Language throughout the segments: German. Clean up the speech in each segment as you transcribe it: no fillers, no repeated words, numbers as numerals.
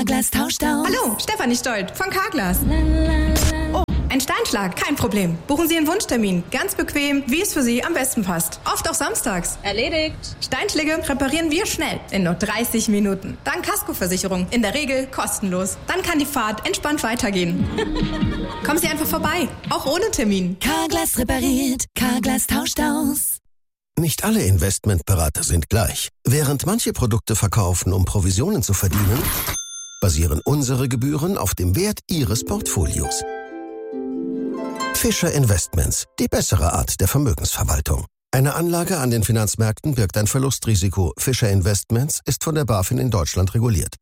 Carglass tauscht aus. Hallo, Stefanie Stolt von Carglass. Oh, ein Steinschlag, kein Problem. Buchen Sie einen Wunschtermin. Ganz bequem, wie es für Sie am besten passt. Oft auch samstags. Erledigt. Steinschläge reparieren wir schnell, in nur 30 Minuten. Dank Kaskoversicherung, in der Regel kostenlos. Dann kann die Fahrt entspannt weitergehen. Kommen Sie einfach vorbei, auch ohne Termin. Carglass repariert, Carglass tauscht aus. Nicht alle Investmentberater sind gleich. Während manche Produkte verkaufen, um Provisionen zu verdienen, basieren unsere Gebühren auf dem Wert Ihres Portfolios. Fischer Investments, die bessere Art der Vermögensverwaltung. Eine Anlage an den Finanzmärkten birgt ein Verlustrisiko. Fischer Investments ist von der BaFin in Deutschland reguliert.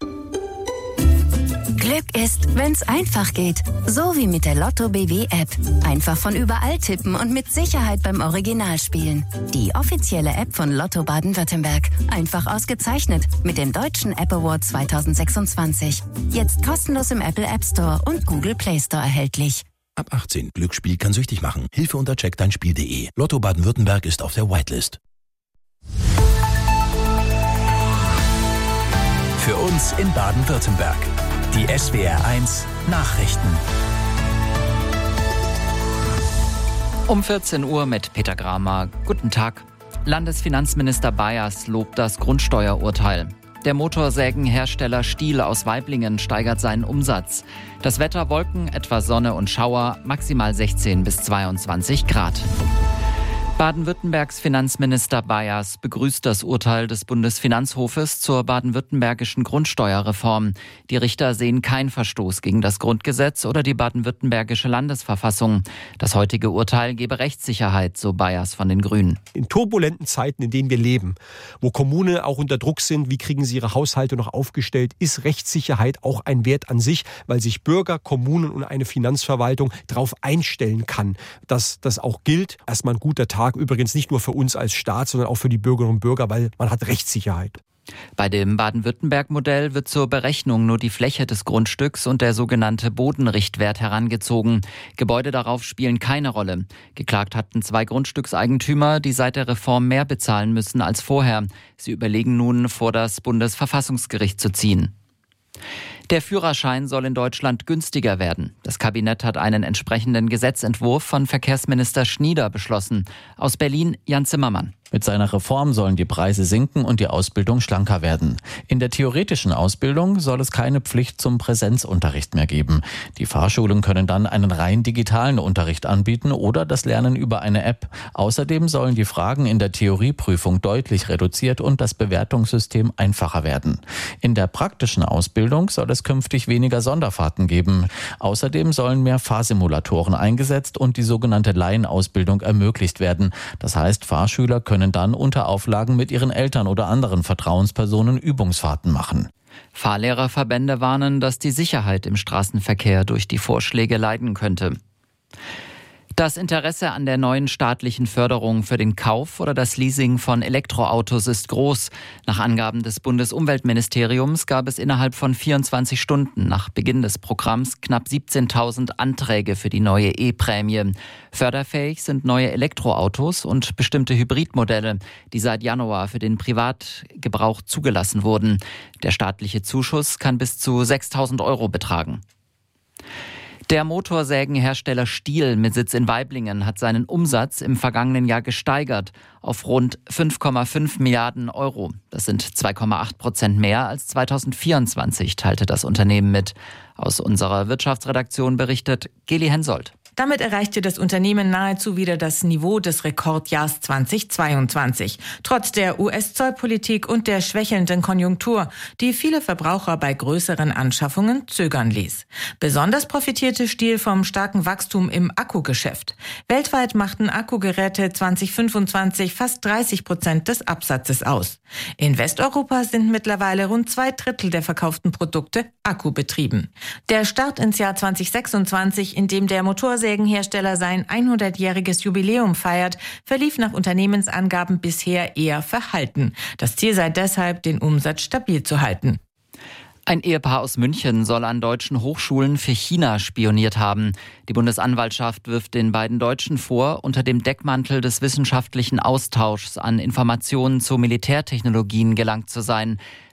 Glück ist, wenn's einfach geht. So wie mit der Lotto BW-App. Einfach von überall tippen und mit Sicherheit beim Original spielen. Die offizielle App von Lotto Baden-Württemberg. Einfach ausgezeichnet mit dem Deutschen App Award 2026. Jetzt kostenlos im Apple App Store und Google Play Store erhältlich. Ab 18. Glücksspiel kann süchtig machen. Hilfe unter checkdeinspiel.de. Lotto Baden-Württemberg ist auf der Whitelist. Für uns in Baden-Württemberg. Die SWR1 Nachrichten. Um 14 Uhr mit Peter Gramer. Guten Tag. Landesfinanzminister Bayers lobt das Grundsteuerurteil. Der Motorsägenhersteller Stihl aus Waiblingen steigert seinen Umsatz. Das Wetter: Wolken, etwas Sonne und Schauer, maximal 16 bis 22 Grad. Baden-Württembergs Finanzminister Bayers begrüßt das Urteil des Bundesfinanzhofes zur baden-württembergischen Grundsteuerreform. Die Richter sehen keinen Verstoß gegen das Grundgesetz oder die baden-württembergische Landesverfassung. Das heutige Urteil gebe Rechtssicherheit, so Bayers von den Grünen. In turbulenten Zeiten, in denen wir leben, wo Kommunen auch unter Druck sind, wie kriegen sie ihre Haushalte noch aufgestellt, ist Rechtssicherheit auch ein Wert an sich, weil sich Bürger, Kommunen und eine Finanzverwaltung darauf einstellen kann, dass das auch gilt. Erstmal ein guter Tag. Übrigens nicht nur für uns als Staat, sondern auch für die Bürgerinnen und Bürger, weil man hat Rechtssicherheit. Bei dem Baden-Württemberg-Modell wird zur Berechnung nur die Fläche des Grundstücks und der sogenannte Bodenrichtwert herangezogen. Gebäude darauf spielen keine Rolle. Geklagt hatten 2 Grundstückseigentümer, die seit der Reform mehr bezahlen müssen als vorher. Sie überlegen nun, vor das Bundesverfassungsgericht zu ziehen. Der Führerschein soll in Deutschland günstiger werden. Das Kabinett hat einen entsprechenden Gesetzentwurf von Verkehrsminister Schnieder beschlossen. Aus Berlin Jan Zimmermann. Mit seiner Reform sollen die Preise sinken und die Ausbildung schlanker werden. In der theoretischen Ausbildung soll es keine Pflicht zum Präsenzunterricht mehr geben. Die Fahrschulen können dann einen rein digitalen Unterricht anbieten oder das Lernen über eine App. Außerdem sollen die Fragen in der Theorieprüfung deutlich reduziert und das Bewertungssystem einfacher werden. In der praktischen Ausbildung soll es künftig weniger Sonderfahrten geben. Außerdem sollen mehr Fahrsimulatoren eingesetzt und die sogenannte Laienausbildung ermöglicht werden. Das heißt, Fahrschüler können dann unter Auflagen mit ihren Eltern oder anderen Vertrauenspersonen Übungsfahrten machen. Fahrlehrerverbände warnen, dass die Sicherheit im Straßenverkehr durch die Vorschläge leiden könnte. Das Interesse an der neuen staatlichen Förderung für den Kauf oder das Leasing von Elektroautos ist groß. Nach Angaben des Bundesumweltministeriums gab es innerhalb von 24 Stunden nach Beginn des Programms knapp 17.000 Anträge für die neue E-Prämie. Förderfähig sind neue Elektroautos und bestimmte Hybridmodelle, die seit Januar für den Privatgebrauch zugelassen wurden. Der staatliche Zuschuss kann bis zu 6.000 € betragen. Der Motorsägenhersteller Stihl mit Sitz in Waiblingen hat seinen Umsatz im vergangenen Jahr gesteigert auf rund 5,5 Milliarden €. Das sind 2,8% mehr als 2024, teilte das Unternehmen mit. Aus unserer Wirtschaftsredaktion berichtet Geli Hensoldt. Damit erreichte das Unternehmen nahezu wieder das Niveau des Rekordjahrs 2022. Trotz der US-Zollpolitik und der schwächelnden Konjunktur, die viele Verbraucher bei größeren Anschaffungen zögern ließ. Besonders profitierte Stihl vom starken Wachstum im Akkugeschäft. Weltweit machten Akkugeräte 2025 fast 30% des Absatzes aus. In Westeuropa sind mittlerweile rund 2/3 der verkauften Produkte akkubetrieben. Der Start ins Jahr 2026, in dem der Motorsägenhersteller sein 100-jähriges Jubiläum feiert, verlief nach Unternehmensangaben bisher eher verhalten. Das Ziel sei deshalb, den Umsatz stabil zu halten. Ein Ehepaar aus München soll an deutschen Hochschulen für China spioniert haben. Die Bundesanwaltschaft wirft den beiden Deutschen vor, unter dem Deckmantel des wissenschaftlichen Austauschs an Informationen zu Militärtechnologien gelangt zu sein.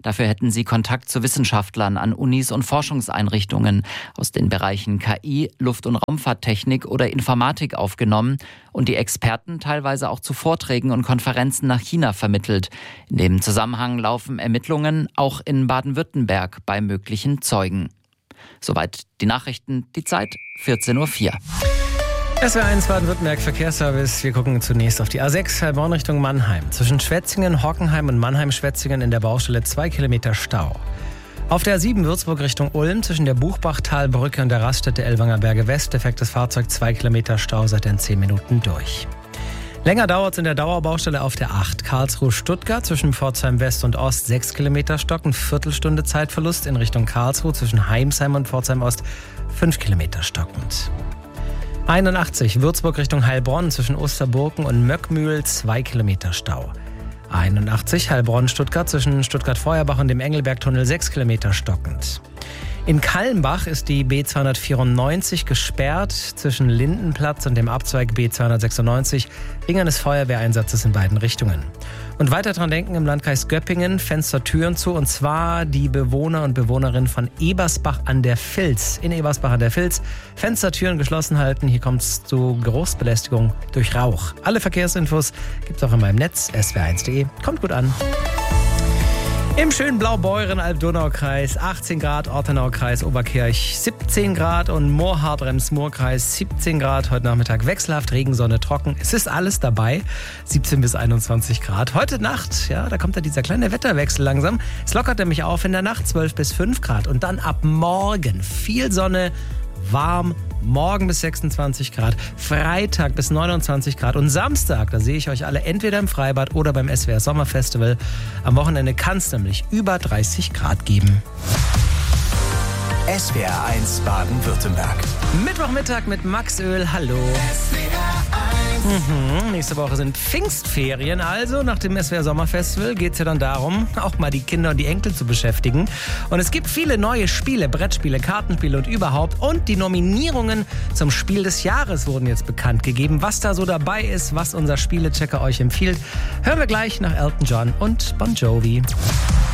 Dafür hätten sie Kontakt zu Wissenschaftlern an Unis und Forschungseinrichtungen aus den Bereichen KI, Luft- und Raumfahrttechnik oder Informatik aufgenommen und die Experten teilweise auch zu Vorträgen und Konferenzen nach China vermittelt. In dem Zusammenhang laufen Ermittlungen auch in Baden-Württemberg bei möglichen Zeugen. Soweit die Nachrichten, die Zeit 14:04 Uhr. SWR1 Baden-Württemberg Verkehrsservice. Wir gucken zunächst auf die A6 Heilbronn Richtung Mannheim. Zwischen Schwetzingen, Hockenheim und Mannheim-Schwetzingen in der Baustelle 2 Kilometer Stau. Auf der A7 Würzburg Richtung Ulm zwischen der Buchbachtalbrücke und der Raststätte Ellwanger Berge West defektes Fahrzeug 2 Kilometer Stau seit den 10 Minuten durch. Länger dauert es in der Dauerbaustelle auf der 8 Karlsruhe-Stuttgart zwischen Pforzheim West und Ost 6 Kilometer Stocken, Viertelstunde Zeitverlust in Richtung Karlsruhe zwischen Heimsheim und Pforzheim Ost 5 Kilometer stockend. 81 Würzburg Richtung Heilbronn zwischen Osterburken und Möckmühl 2 Kilometer Stau. 81 Heilbronn-Stuttgart zwischen Stuttgart-Feuerbach und dem Engelbergtunnel 6 Kilometer stockend. In Kallenbach ist die B294 gesperrt zwischen Lindenplatz und dem Abzweig B296 wegen eines Feuerwehreinsatzes in beiden Richtungen. Und weiter dran denken im Landkreis Göppingen, Fenster-Türen zu, und zwar die Bewohner und Bewohnerinnen von Ebersbach an der Vils. In Ebersbach an der Vils Fenster-Türen geschlossen halten, hier kommt es zu Geruchsbelästigung durch Rauch. Alle Verkehrsinfos gibt es auch in meinem Netz, swr1.de. Kommt gut an. Im schönen Blaubeuren, Alb-Donau-Kreis 18 Grad, Ortenau-Kreis, Oberkirch 17 Grad und Moorhardt-Rems-Murr-Kreis 17 Grad. Heute Nachmittag wechselhaft, Regen, Sonne, trocken. Es ist alles dabei, 17 bis 21 Grad. Heute Nacht, ja, da kommt ja dieser kleine Wetterwechsel langsam. Es lockert nämlich auf in der Nacht 12 bis 5 Grad. Und dann ab morgen viel Sonne, warm, morgen bis 26 Grad, Freitag bis 29 Grad und Samstag, da sehe ich euch alle entweder im Freibad oder beim SWR Sommerfestival. Am Wochenende kann es nämlich über 30 Grad geben. SWR1 Baden-Württemberg. Mittwochmittag mit Max Öl, hallo. Nächste Woche sind Pfingstferien, also nach dem SWR Sommerfestival geht es ja dann darum, auch mal die Kinder und die Enkel zu beschäftigen. Und es gibt viele neue Spiele, Brettspiele, Kartenspiele und überhaupt. Und die Nominierungen zum Spiel des Jahres wurden jetzt bekannt gegeben. Was da so dabei ist, was unser Spielechecker euch empfiehlt, hören wir gleich nach Elton John und Bon Jovi.